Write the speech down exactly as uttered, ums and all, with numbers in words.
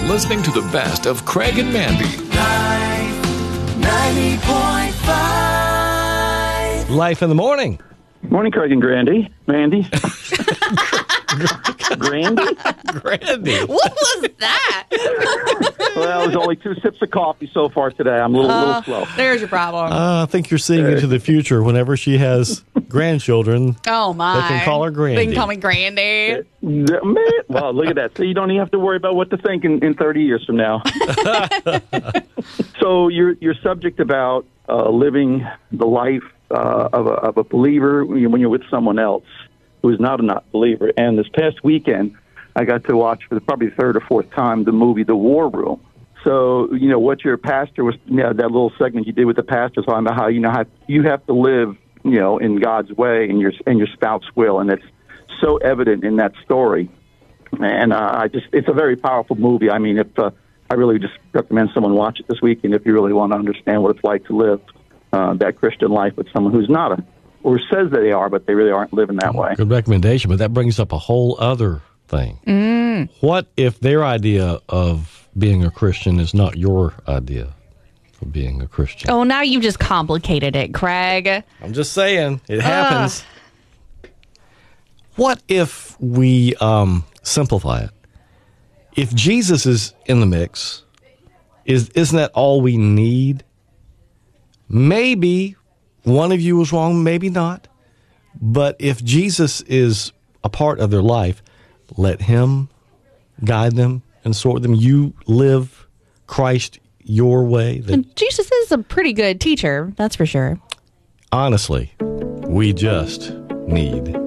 listening to the best of Craig and Mandy. ninety point five Life in the morning. Morning, Craig and Grandy. Mandy. Grandy? Grandy. What was that? Well, there's only two sips of coffee so far today. I'm a little, Uh, little slow. There's your problem. Uh, I think you're seeing into the future whenever she has grandchildren. oh, my. They can call her Grandy. They can call me Grandy. Man, well, look at that. So you don't even have to worry about what to think in, in thirty years from now. So your your subject about uh, living the life uh, of, a, of a believer when you're with someone else who is not a not believer. And this past weekend, I got to watch for the, probably the third or fourth time the movie The War Room. So, you know, what your pastor was, you know, that little segment you did with the pastor talking about how, you know, how you have to live, you know, in God's way and your, and your spouse will. And it's so evident in that story. And uh, I just, it's a very powerful movie. I mean, if uh, I really just recommend someone watch it this weekend if you really want to understand what it's like to live uh, that Christian life with someone who's not a, or says that they are, but they really aren't living that way. Good recommendation, but that brings up a whole other thing. Mm. What if their idea of being a Christian is not your idea of being a Christian? Oh, now you just complicated it, Craig. I'm just saying, it happens. Uh. What if we um, simplify it? If Jesus is in the mix, is isn't that all we need? Maybe one of you was wrong, maybe not. But if Jesus is a part of their life, let him guide them and sort them. You live Christ your way. That, And Jesus is a pretty good teacher, that's for sure. honestly, we just need